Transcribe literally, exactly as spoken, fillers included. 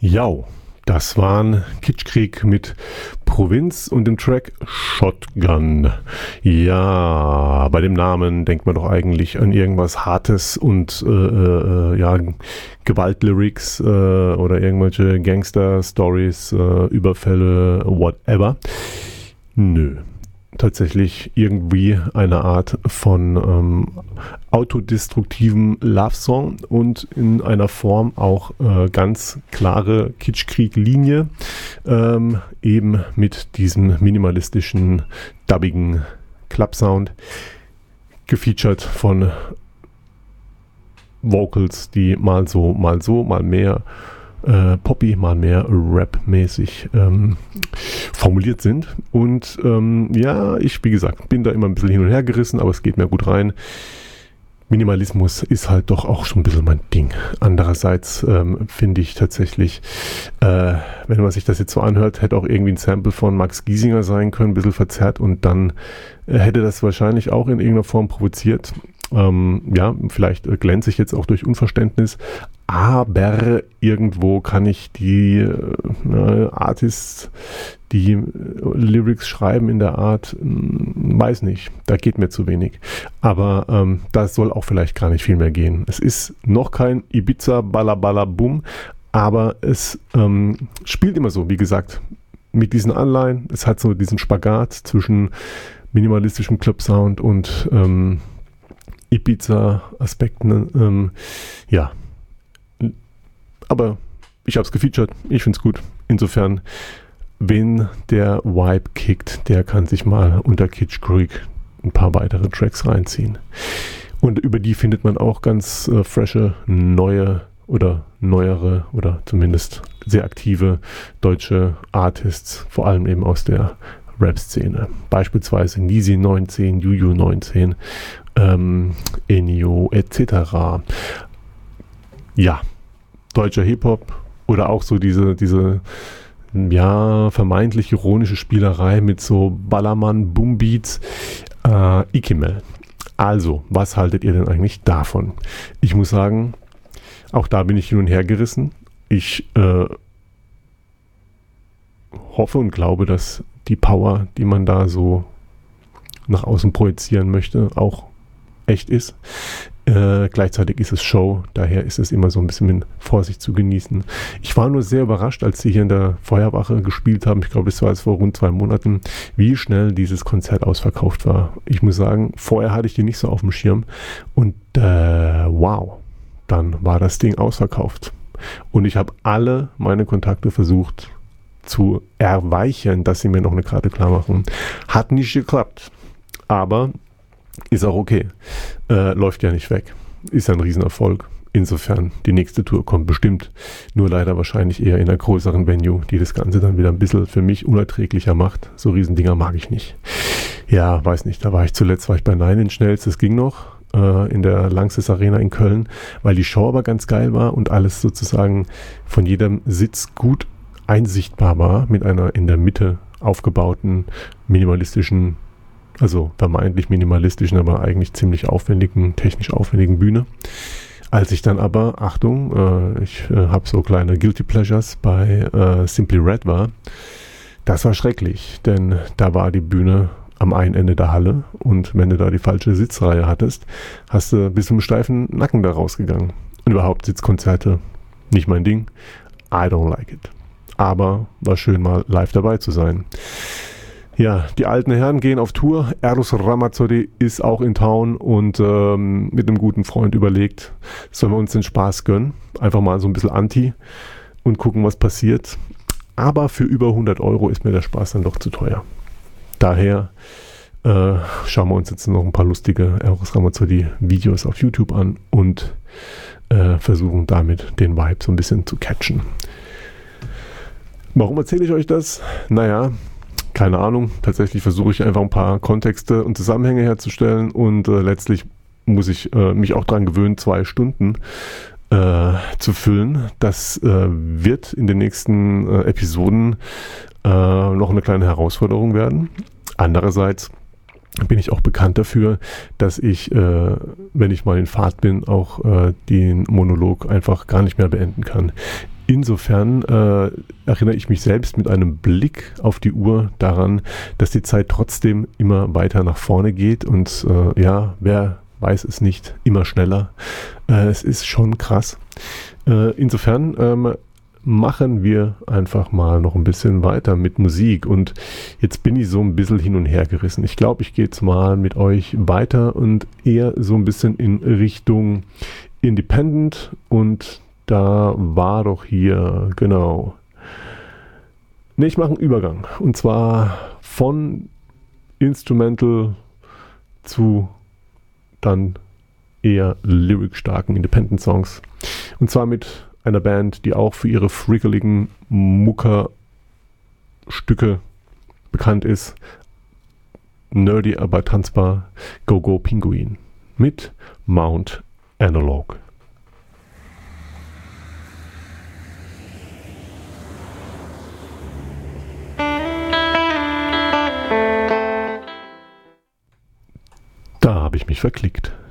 Jau, das waren Kitschkrieg mit Provinz und dem Track Shotgun. Ja, bei dem Namen denkt man doch eigentlich an irgendwas Hartes und äh, äh, ja, Gewaltlyrics äh, oder irgendwelche Gangster-Stories, äh, Überfälle, whatever. Nö. Tatsächlich irgendwie eine Art von ähm, autodestruktivem Love-Song und in einer Form auch äh, ganz klare Kitschkrieg-Linie, ähm, eben mit diesem minimalistischen, dubbigen Club-Sound, gefeatured von Vocals, die mal so, mal so, mal mehr Äh, Poppy, mal mehr Rap-mäßig ähm, formuliert sind. Und ähm, ja, ich, wie gesagt, bin da immer ein bisschen hin und her gerissen, aber es geht mir gut rein. Minimalismus ist halt doch auch schon ein bisschen mein Ding. Andererseits ähm, finde ich tatsächlich, äh, wenn man sich das jetzt so anhört, hätte auch irgendwie ein Sample von Max Giesinger sein können, ein bisschen verzerrt und dann äh, hätte das wahrscheinlich auch in irgendeiner Form provoziert. Ähm, ja, vielleicht äh, glänze ich jetzt auch durch Unverständnis, aber irgendwo kann ich die äh, Artists, die äh, Lyrics schreiben in der Art, mh, weiß nicht, da geht mir zu wenig. Aber ähm, da soll auch vielleicht gar nicht viel mehr gehen. Es ist noch kein Ibiza Balla Balla Boom, aber es ähm, spielt immer so, wie gesagt, mit diesen Anleihen. Es hat so diesen Spagat zwischen minimalistischem Club-Sound und ähm, Ibiza-Aspekten. Ähm, ja, aber ich habe es gefeatured, ich finde es gut. Insofern, wen der Vibe kickt, der kann sich mal unter Kitschkrieg ein paar weitere Tracks reinziehen. Und über die findet man auch ganz äh, frische, neue oder neuere oder zumindest sehr aktive deutsche Artists, vor allem eben aus der Rap-Szene. Beispielsweise Nisi neunzehn, Juju neunzehn, ähm, Enio et cetera. Ja, deutscher Hip-Hop oder auch so diese, diese ja, vermeintlich ironische Spielerei mit so Ballermann-Boom-Beats. Äh, Ikimel. Also, was haltet ihr denn eigentlich davon? Ich muss sagen, auch da bin ich hin und her gerissen. Ich äh, hoffe und glaube, dass die Power, die man da so nach außen projizieren möchte, auch echt ist. Äh, gleichzeitig ist es Show, daher ist es immer so ein bisschen mit Vorsicht zu genießen. Ich war nur sehr überrascht, als sie hier in der Feuerwache gespielt haben, ich glaube, das war jetzt vor rund zwei Monaten, wie schnell dieses Konzert ausverkauft war. Ich muss sagen, vorher hatte ich die nicht so auf dem Schirm und äh, wow, dann war das Ding ausverkauft. Und ich habe alle meine Kontakte versucht zu erweichen, dass sie mir noch eine Karte klar machen. Hat nicht geklappt, aber ist auch okay. Äh, läuft ja nicht weg. Ist ein Riesenerfolg. Insofern, die nächste Tour kommt bestimmt. Nur leider wahrscheinlich eher in einer größeren Venue, die das Ganze dann wieder ein bisschen für mich unerträglicher macht. So Riesendinger mag ich nicht. Ja, weiß nicht. Da war ich zuletzt, war ich bei Nine Inch Nails, das ging noch, äh, in der Lanxess Arena in Köln, weil die Show aber ganz geil war und alles sozusagen von jedem Sitz gut einsichtbar war, mit einer in der Mitte aufgebauten, minimalistischen, also vermeintlich minimalistischen, aber eigentlich ziemlich aufwendigen, technisch aufwendigen Bühne. Als ich dann aber, Achtung, äh, ich äh, habe so kleine Guilty Pleasures bei äh, Simply Red war, das war schrecklich, denn da war die Bühne am einen Ende der Halle und wenn du da die falsche Sitzreihe hattest, hast du bis zum steifen Nacken da rausgegangen. Und überhaupt Sitzkonzerte, nicht mein Ding. I don't like it. Aber war schön mal live dabei zu sein. Ja, die alten Herren gehen auf Tour. Eros Ramazzotti ist auch in Town und ähm, mit einem guten Freund überlegt, sollen wir uns den Spaß gönnen. Einfach mal so ein bisschen Anti und gucken, was passiert. Aber für über hundert Euro ist mir der Spaß dann doch zu teuer. Daher äh, schauen wir uns jetzt noch ein paar lustige Eros Ramazzotti Videos auf YouTube an und äh, versuchen damit den Vibe so ein bisschen zu catchen. Warum erzähle ich euch das? Naja, keine Ahnung. Tatsächlich versuche ich einfach ein paar Kontexte und Zusammenhänge herzustellen und äh, letztlich muss ich äh, mich auch daran gewöhnen, zwei Stunden äh, zu füllen. Das äh, wird in den nächsten äh, Episoden äh, noch eine kleine Herausforderung werden. Andererseits bin ich auch bekannt dafür, dass ich, äh, wenn ich mal in Fahrt bin, auch äh, den Monolog einfach gar nicht mehr beenden kann. insofern äh, erinnere ich mich selbst mit einem Blick auf die Uhr daran, dass die Zeit trotzdem immer weiter nach vorne geht und äh, ja, wer weiß es nicht, immer schneller. Äh, es ist schon krass. Äh, insofern ähm, machen wir einfach mal noch ein bisschen weiter mit Musik und jetzt bin ich so ein bisschen hin und her gerissen. Ich glaube, ich gehe jetzt mal mit euch weiter und eher so ein bisschen in Richtung Independent und da war doch hier, genau. Ne, ich mache einen Übergang und zwar von Instrumental zu dann eher lyric-starken Independent-Songs und zwar mit einer Band, die auch für ihre frickeligen Mucker-Stücke bekannt ist. Nerdy, aber tanzbar. Go Go Pinguin mit Mount Analog. Da habe ich mich verklickt.